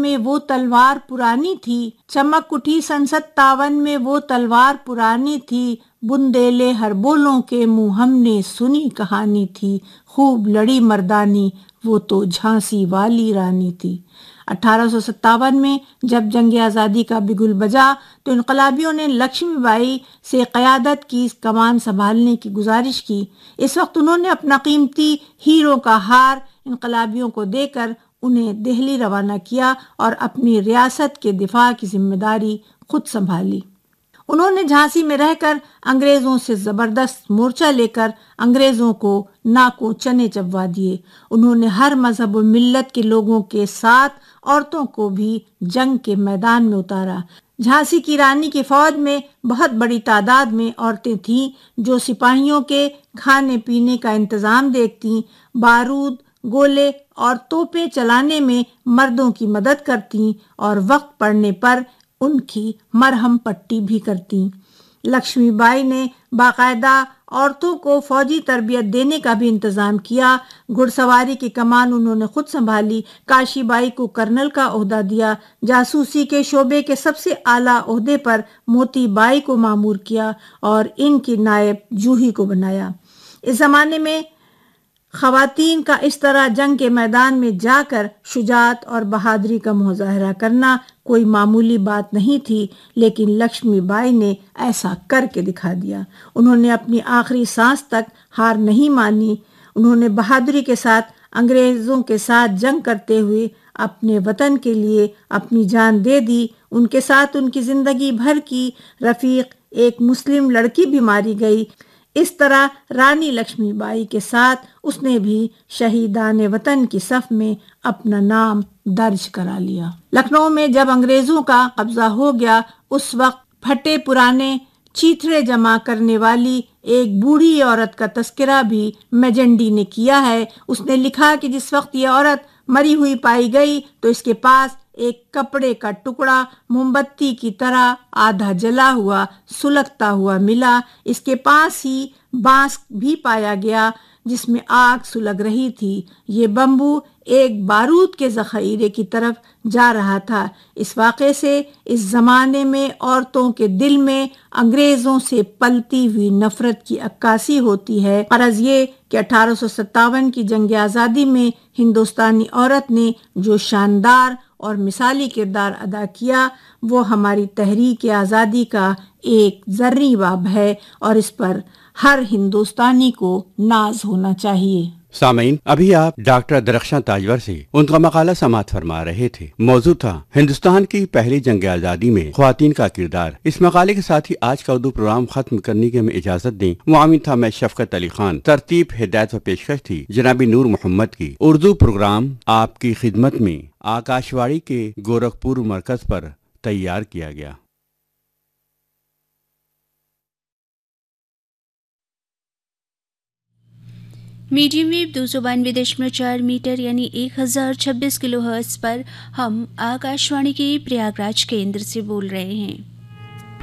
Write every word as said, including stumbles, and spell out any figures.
میں وہ تلوار پرانی تھی، چمک اٹھی سن ستاون میں وہ تلوار پرانی تھی، بندیلے ہر بولوں کے منہ ہم نے سنی کہانی تھی، خوب لڑی مردانی وہ تو جھانسی والی رانی تھی۔ اٹھارہ سو ستاون میں جب جنگ آزادی کا بگل بجا تو انقلابیوں نے لکشمی بائی سے قیادت کی کمان سنبھالنے کی گزارش کی۔ اس وقت انہوں نے اپنا قیمتی ہیروں کا ہار انقلابیوں کو دے کر انہیں دہلی روانہ کیا اور اپنی ریاست کے دفاع کی ذمہ داری خود سنبھالی۔ انہوں نے جھانسی میں رہ کر انگریزوں سے زبردست مورچہ لے کر انگریزوں کو ناکوں چنے چبوا دیے۔ انہوں نے ہر مذہب و ملت کے لوگوں کے ساتھ عورتوں کو بھی جنگ کے میدان میں اتارا۔ جھانسی کی رانی کی فوج میں بہت بڑی تعداد میں عورتیں تھیں جو سپاہیوں کے کھانے پینے کا انتظام دیکھتیں، بارود، گولے اور توپیں چلانے میں مردوں کی مدد کرتیں اور وقت پڑنے پر ان کی مرہم پٹی بھی کرتیں۔ لکشمی بائی نے باقاعدہ عورتوں کو فوجی تربیت دینے کا بھی انتظام کیا۔ گھڑ سواری کی کمان انہوں نے خود سنبھالی، کاشی بائی کو کرنل کا عہدہ دیا، جاسوسی کے شعبے کے سب سے اعلیٰ عہدے پر موتی بائی کو مامور کیا اور ان کی نائب جوہی کو بنایا۔ اس زمانے میں خواتین کا اس طرح جنگ کے میدان میں جا کر شجاعت اور بہادری کا مظاہرہ کرنا کوئی معمولی بات نہیں تھی، لیکن لکشمی بائی نے ایسا کر کے دکھا دیا۔ انہوں نے اپنی آخری سانس تک ہار نہیں مانی۔ انہوں نے بہادری کے ساتھ انگریزوں کے ساتھ جنگ کرتے ہوئے اپنے وطن کے لیے اپنی جان دے دی۔ ان کے ساتھ ان کی زندگی بھر کی رفیق ایک مسلم لڑکی بھی ماری گئی۔ اس طرح رانی لکشمی بائی کے ساتھ اس نے بھی شہیدان وطن کی صف میں اپنا نام درج کرا لیا۔ لکھنؤ میں جب انگریزوں کا قبضہ ہو گیا، اس وقت پھٹے پرانے چیتھڑے جمع کرنے والی ایک بوڑھی عورت کا تذکرہ بھی میجنڈی نے کیا ہے۔ اس نے لکھا کہ جس وقت یہ عورت مری ہوئی پائی گئی تو اس کے پاس ایک کپڑے کا ٹکڑا موم بتی کی طرح آدھا جلا ہوا سلگتا ہوا ملا۔ اس کے پاس ہی بانس بھی پایا گیا جس میں آگ سلگ رہی تھی۔ یہ بمبو ایک بارود کے ذخیرے کی طرف جا رہا تھا۔ اس واقعے سے اس زمانے میں عورتوں کے دل میں انگریزوں سے پلتی ہوئی نفرت کی عکاسی ہوتی ہے۔ غرض یہ کہ اٹھارہ سو ستاون کی جنگ آزادی میں ہندوستانی عورت نے جو شاندار اور مثالی کردار ادا کیا وہ ہماری تحریک آزادی کا ایک زرعی باب ہے اور اس پر ہر ہندوستانی کو ناز ہونا چاہیے۔ سامعین، ابھی آپ ڈاکٹر درخشاں تاجور سے ان کا مقالہ سماعت فرما رہے تھے۔ موضوع تھا ہندوستان کی پہلی جنگ آزادی میں خواتین کا کردار۔ اس مقالے کے ساتھ ہی آج کا اردو پروگرام ختم کرنے کی ہمیں اجازت دیں۔ معاون تھا میں شفقت علی خان، ترتیب ہدایت و پیشکش تھی جناب نور محمد کی۔ اردو پروگرام آپ کی خدمت میں آکاشوانی کے گورکھپور مرکز پر تیار کیا گیا۔ میڈیم ویو دو سو بانوے دشملو چار میٹر یعنی ایک ہزار چھبیس کلو ہرٹز پر ہم آکاشوانی کے پریاگ راج کیندر سے بول رہے ہیں۔